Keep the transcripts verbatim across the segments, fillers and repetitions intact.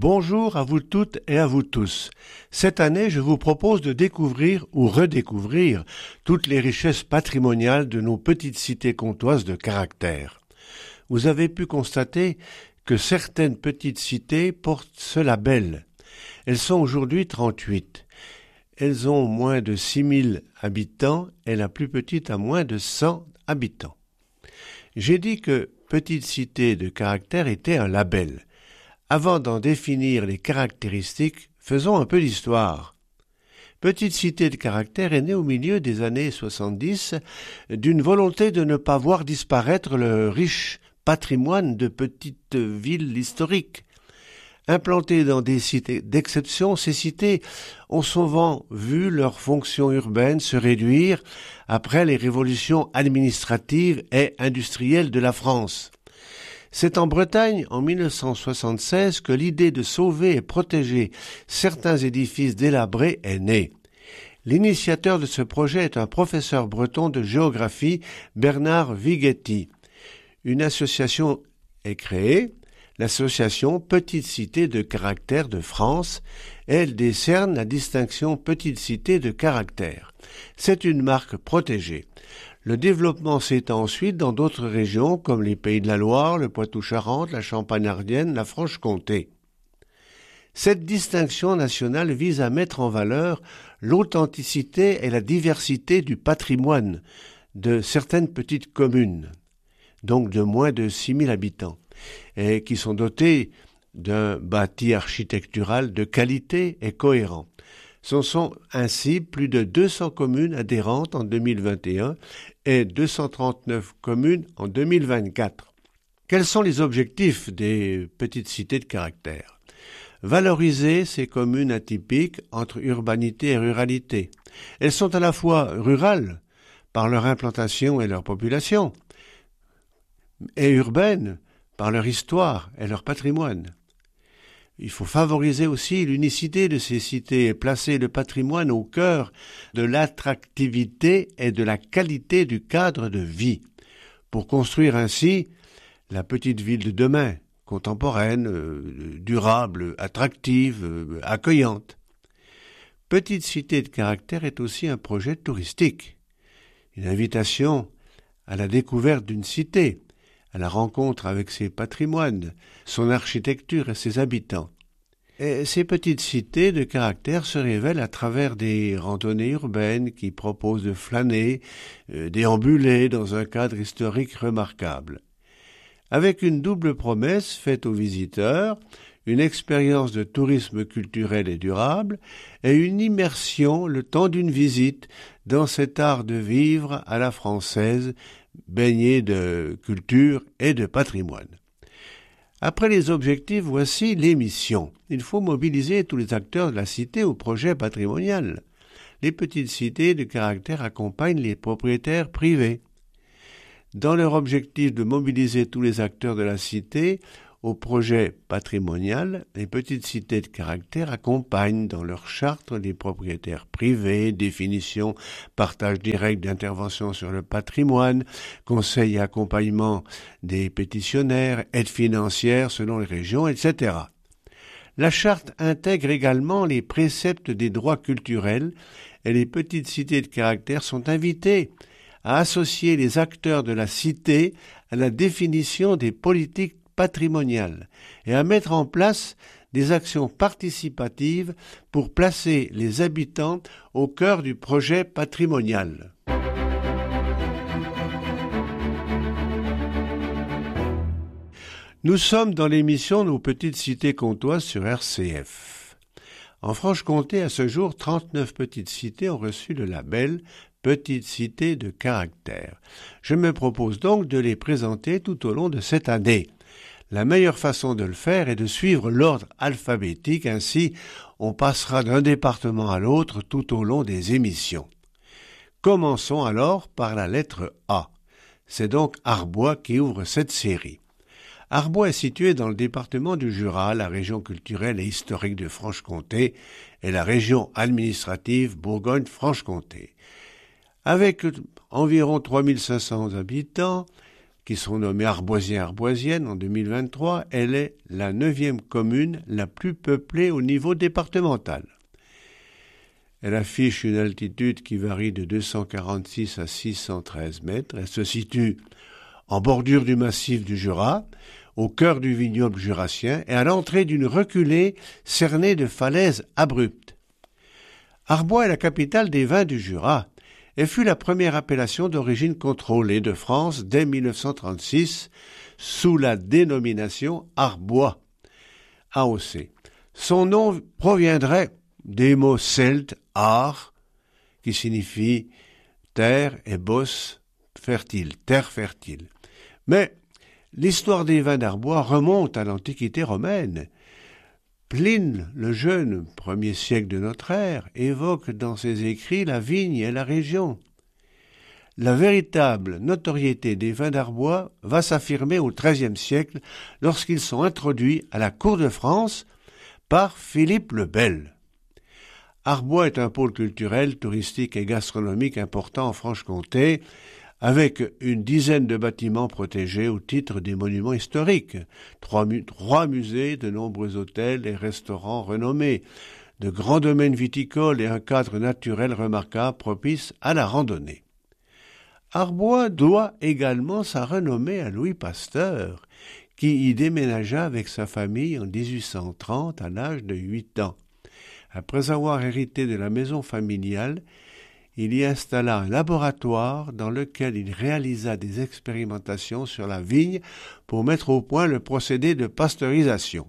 Bonjour à vous toutes et à vous tous. Cette année, je vous propose de découvrir ou redécouvrir toutes les richesses patrimoniales de nos petites cités comtoises de caractère. Vous avez pu constater que certaines petites cités portent ce label. Elles sont aujourd'hui trente-huit. Elles ont moins de six mille habitants et la plus petite a moins de cent habitants. J'ai dit que petite cité de caractère était un label. Avant d'en définir les caractéristiques, faisons un peu d'histoire. Petite cité de caractère est née au milieu des années soixante-dix d'une volonté de ne pas voir disparaître le riche patrimoine de petites villes historiques. Implantées dans des cités d'exception, ces cités ont souvent vu leurs fonctions urbaines se réduire après les révolutions administratives et industrielles de la France. C'est en Bretagne, en mille neuf cent soixante-seize, que l'idée de sauver et protéger certains édifices délabrés est née. L'initiateur de ce projet est un professeur breton de géographie, Bernard Vighetti. Une association est créée, l'association Petite Cité de Caractère de France. Elle décerne la distinction Petite Cité de Caractère. C'est une marque protégée. Le développement s'étend ensuite dans d'autres régions comme les Pays de la Loire, le Poitou-Charentes, la Champagne-Ardenne, la Franche-Comté. Cette distinction nationale vise à mettre en valeur l'authenticité et la diversité du patrimoine de certaines petites communes, donc de moins de six mille habitants, et qui sont dotées d'un bâti architectural de qualité et cohérent. Ce sont ainsi plus de deux cents communes adhérentes en deux mille vingt et un et deux cent trente-neuf communes en deux mille vingt-quatre. Quels sont les objectifs des petites cités de caractère ? Valoriser ces communes atypiques entre urbanité et ruralité. Elles sont à la fois rurales par leur implantation et leur population, et urbaines par leur histoire et leur patrimoine. Il faut favoriser aussi l'unicité de ces cités et placer le patrimoine au cœur de l'attractivité et de la qualité du cadre de vie, pour construire ainsi la petite ville de demain, contemporaine, euh, durable, attractive, euh, accueillante. Petite cité de caractère est aussi un projet touristique, une invitation à la découverte d'une cité, à la rencontre avec ses patrimoines, son architecture et ses habitants. Et ces petites cités de caractère se révèlent à travers des randonnées urbaines qui proposent de flâner, euh, déambuler dans un cadre historique remarquable. Avec une double promesse faite aux visiteurs, une expérience de tourisme culturel et durable et une immersion le temps d'une visite dans cet art de vivre à la française, baigné de culture et de patrimoine. Après les objectifs, voici les missions. Il faut mobiliser tous les acteurs de la cité au projet patrimonial. Les petites cités de caractère accompagnent les propriétaires privés. Dans leur objectif de mobiliser tous les acteurs de la cité au projet patrimonial, les petites cités de caractère accompagnent dans leur charte les propriétaires privés, définition, partage direct d'intervention sur le patrimoine, conseil et accompagnement des pétitionnaires, aide financière selon les régions, et cetera. La charte intègre également les préceptes des droits culturels et les petites cités de caractère sont invitées à associer les acteurs de la cité à la définition des politiques patrimoniales et à mettre en place des actions participatives pour placer les habitants au cœur du projet patrimonial. Nous sommes dans l'émission Nos petites cités comtoises sur R C F. En Franche-Comté, à ce jour, trente-neuf petites cités ont reçu le label Petite cité de caractère. Je me propose donc de les présenter tout au long de cette année. La meilleure façon de le faire est de suivre l'ordre alphabétique, ainsi on passera d'un département à l'autre tout au long des émissions. Commençons alors par la lettre A. C'est donc Arbois qui ouvre cette série. Arbois est situé dans le département du Jura, la région culturelle et historique de Franche-Comté et la région administrative Bourgogne-Franche-Comté. Avec environ trois mille cinq cents habitants, qui sont nommés Arboisiens-Arboisiennes en deux mille vingt-trois, elle est la neuvième commune la plus peuplée au niveau départemental. Elle affiche une altitude qui varie de deux cent quarante-six à six cent treize mètres. Elle se situe en bordure du massif du Jura, au cœur du vignoble jurassien et à l'entrée d'une reculée cernée de falaises abruptes. Arbois est la capitale des vins du Jura et fut la première appellation d'origine contrôlée de France dès mille neuf cent trente-six sous la dénomination Arbois, A O C. Son nom proviendrait des mots celtes ar, qui signifie terre, et bos, fertile, terre fertile. Mais l'histoire des vins d'Arbois remonte à l'Antiquité romaine. Pline le Jeune, premier siècle de notre ère, évoque dans ses écrits la vigne et la région. La véritable notoriété des vins d'Arbois va s'affirmer au treizième siècle lorsqu'ils sont introduits à la cour de France par Philippe le Bel. Arbois est un pôle culturel, touristique et gastronomique important en Franche-Comté, avec une dizaine de bâtiments protégés au titre des monuments historiques, trois, mu- trois musées, de nombreux hôtels et restaurants renommés, de grands domaines viticoles et un cadre naturel remarquable propice à la randonnée. Arbois doit également sa renommée à Louis Pasteur, qui y déménagea avec sa famille en dix-huit cent trente à l'âge de huit ans. Après avoir hérité de la maison familiale, il y installa un laboratoire dans lequel il réalisa des expérimentations sur la vigne pour mettre au point le procédé de pasteurisation.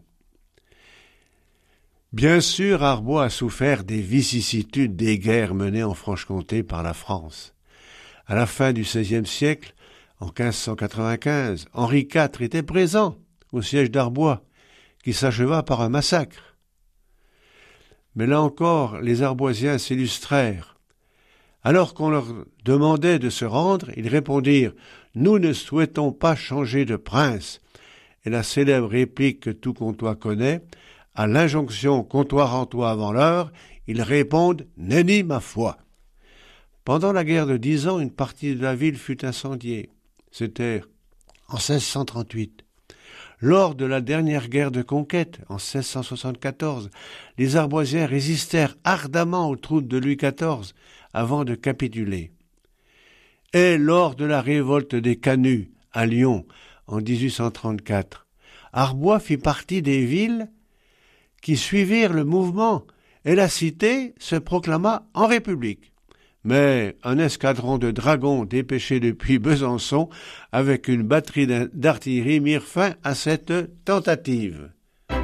Bien sûr, Arbois a souffert des vicissitudes des guerres menées en Franche-Comté par la France. À la fin du seizième siècle, en quinze cent quatre-vingt-quinze, Henri quatre était présent au siège d'Arbois, qui s'acheva par un massacre. Mais là encore, les Arboisiens s'illustrèrent. Alors qu'on leur demandait de se rendre, ils répondirent « Nous ne souhaitons pas changer de prince ». Et la célèbre réplique que tout Comtois connaît, à l'injonction « Comtois rends-toi avant l'heure », ils répondent « Nenni ma foi ». Pendant la guerre de dix ans, une partie de la ville fut incendiée. C'était en seize cent trente-huit. Lors de la dernière guerre de conquête, en seize cent soixante-quatorze, les Arboisiens résistèrent ardemment aux troupes de Louis quatorze avant de capituler. Et lors de la révolte des Canuts à Lyon en dix-huit cent trente-quatre, Arbois fit partie des villes qui suivirent le mouvement et la cité se proclama en république. Mais un escadron de dragons dépêché depuis Besançon avec une batterie d'artillerie mirent fin à cette tentative. Nous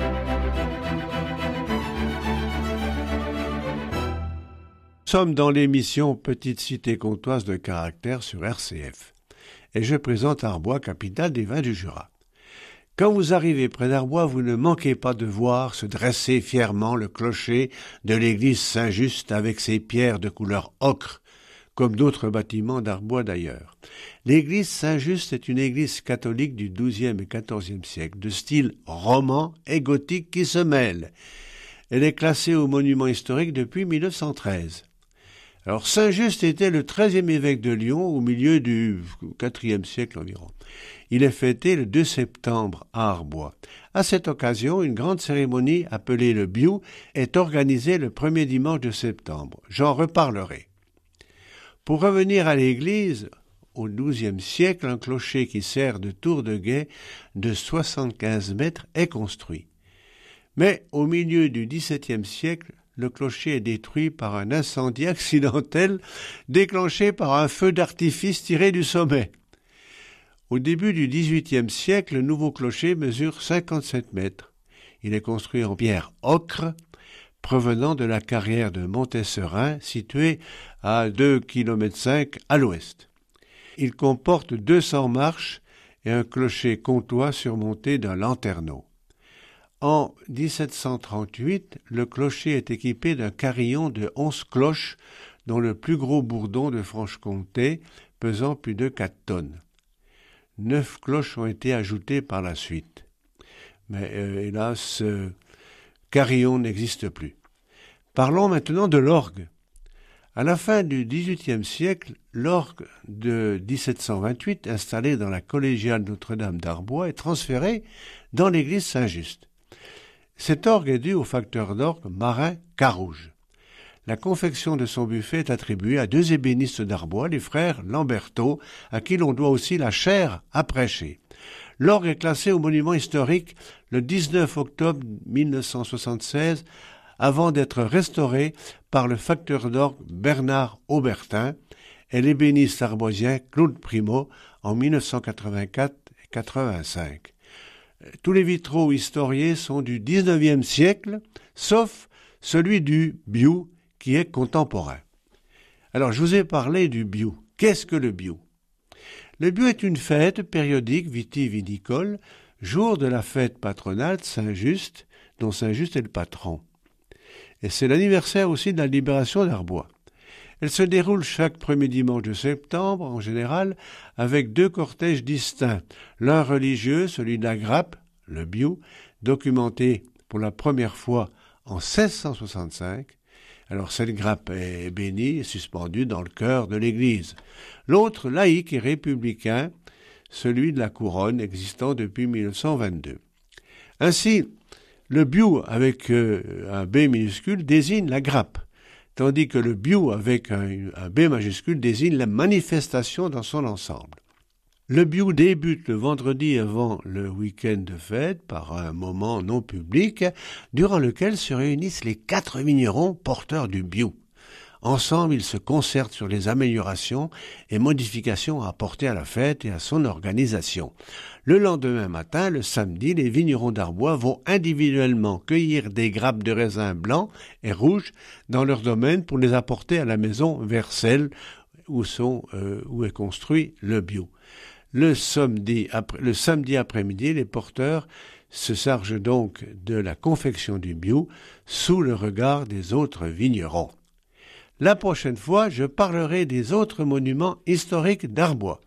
sommes dans l'émission Petite Cité comtoise de caractère sur R C F et je présente Arbois, capitale des vins du Jura. Quand vous arrivez près d'Arbois, vous ne manquez pas de voir se dresser fièrement le clocher de l'église Saint-Just avec ses pierres de couleur ocre, comme d'autres bâtiments d'Arbois d'ailleurs. L'église Saint-Just est une église catholique du douzième et quatorzième siècle, de style roman et gothique qui se mêlent. Elle est classée au monument historique depuis mille neuf cent treize. Alors Saint-Just était le treizième évêque de Lyon au milieu du quatrième siècle environ. Il est fêté le deux septembre à Arbois. À cette occasion, une grande cérémonie appelée le Biou est organisée le premier dimanche de septembre. J'en reparlerai. Pour revenir à l'église, au douzième siècle, un clocher qui sert de tour de guet de soixante-quinze mètres est construit. Mais au milieu du dix-septième siècle, le clocher est détruit par un incendie accidentel déclenché par un feu d'artifice tiré du sommet. Au début du dix-huitième siècle, le nouveau clocher mesure cinquante-sept mètres. Il est construit en pierre ocre, provenant de la carrière de Montesserin, située à deux virgule cinq kilomètres à l'ouest. Il comporte deux cents marches et un clocher comtois surmonté d'un lanterneau. En dix-sept cent trente-huit, le clocher est équipé d'un carillon de onze cloches, dont le plus gros bourdon de Franche-Comté, pesant plus de quatre tonnes. Neuf cloches ont été ajoutées par la suite. Mais euh, hélas, ce carillon n'existe plus. Parlons maintenant de l'orgue. À la fin du dix-huitième siècle, l'orgue de dix-sept cent vingt-huit, installé dans la collégiale Notre-Dame d'Arbois, est transféré dans l'église Saint-Just. Cet orgue est dû au facteur d'orgue Marin Carouge. La confection de son buffet est attribuée à deux ébénistes d'Arbois, les frères Lamberto, à qui l'on doit aussi la chaire à prêcher. L'orgue est classé au monument historique le dix-neuf octobre mille neuf cent soixante-seize, avant d'être restauré par le facteur d'orgue Bernard Aubertin et l'ébéniste arboisien Claude Primo en mille neuf cent quatre-vingt-quatre et quatre-vingt-cinq. Tous les vitraux historiés sont du dix-neuvième siècle, sauf celui du Biou, qui est contemporain. Alors, je vous ai parlé du Biou. Qu'est-ce que le Biou? Le Biou est une fête périodique vitivinicole, jour de la fête patronale de Saint-Just, dont Saint-Just est le patron. Et c'est l'anniversaire aussi de la libération d'Arbois. Elle se déroule chaque premier dimanche de septembre, en général, avec deux cortèges distincts. L'un religieux, celui de la Grappe, le Biou, documenté pour la première fois en seize cent soixante-cinq. Alors cette grappe est bénie et suspendue dans le chœur de l'église. L'autre, laïque et républicain, celui de la couronne, existant depuis mille neuf cent vingt-deux. Ainsi, le Biou avec euh, un B minuscule désigne la grappe, tandis que le Biou avec un, un B majuscule désigne la manifestation dans son ensemble. Le Biou débute le vendredi avant le week-end de fête par un moment non public durant lequel se réunissent les quatre vignerons porteurs du Biou. Ensemble, ils se concertent sur les améliorations et modifications à apporter à la fête et à son organisation. Le lendemain matin, le samedi, les vignerons d'Arbois vont individuellement cueillir des grappes de raisins blancs et rouges dans leur domaine pour les apporter à la maison Vercel où, sont, euh, où est construit le Biou. Le samedi, après, le samedi après-midi, les porteurs se chargent donc de la confection du Biou sous le regard des autres vignerons. La prochaine fois, je parlerai des autres monuments historiques d'Arbois.